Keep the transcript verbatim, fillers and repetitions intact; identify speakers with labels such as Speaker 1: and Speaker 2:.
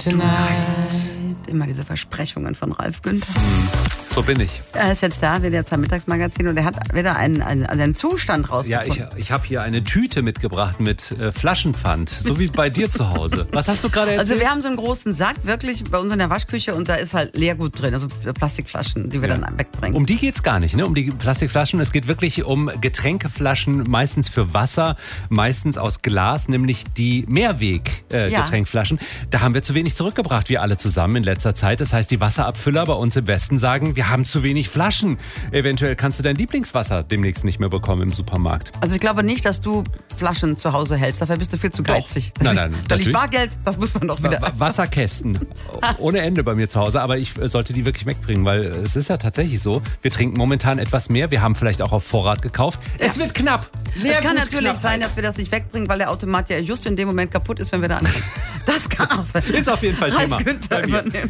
Speaker 1: tonight.
Speaker 2: Immer diese Versprechungen von Ralf Günther.
Speaker 1: So bin ich.
Speaker 2: Er ist jetzt da, wird jetzt am Mittagsmagazin und er hat wieder einen, einen, einen Zustand rausgefunden.
Speaker 1: Ja, ich, ich habe hier eine Tüte mitgebracht mit äh, Flaschenpfand, so wie bei dir zu Hause. Was hast du gerade erzählt?
Speaker 2: Also wir haben so einen großen Sack, wirklich, bei uns in der Waschküche und da ist halt Leergut drin, also Plastikflaschen, die wir
Speaker 1: Ja.
Speaker 2: dann wegbringen.
Speaker 1: Um die geht's gar nicht, ne? Um die Plastikflaschen. Es geht wirklich um Getränkeflaschen, meistens für Wasser, meistens aus Glas, nämlich die Mehrweg-Getränkflaschen. Äh,
Speaker 2: Ja.
Speaker 1: Da haben wir zu wenig zurückgebracht, wir alle zusammen in letzter Zeit. Das heißt, die Wasserabfüller bei uns im Westen sagen, wir haben zu wenig Flaschen. Eventuell kannst du dein Lieblingswasser demnächst nicht mehr bekommen im Supermarkt.
Speaker 2: Also ich glaube nicht, dass du Flaschen zu Hause hältst, dafür bist du viel zu
Speaker 1: Doch.
Speaker 2: geizig.
Speaker 1: Nein, nein,
Speaker 2: Da liegt
Speaker 1: natürlich.
Speaker 2: Bargeld, das muss man doch wieder...
Speaker 1: Wa- Wasserkästen ohne Ende bei mir zu Hause, aber ich äh, sollte die wirklich wegbringen, weil äh, es ist ja tatsächlich so, wir trinken momentan etwas mehr, wir haben vielleicht auch auf Vorrat gekauft. Es wird knapp.
Speaker 2: Es kann natürlich sein, dass wir das nicht wegbringen, weil der Automat ja just in dem Moment kaputt ist, wenn wir da anfangen. Das kann auch sein.
Speaker 1: Ist auf jeden Fall
Speaker 2: Ralf
Speaker 1: Thema
Speaker 2: Günther
Speaker 1: bei mir.
Speaker 2: übernimmt.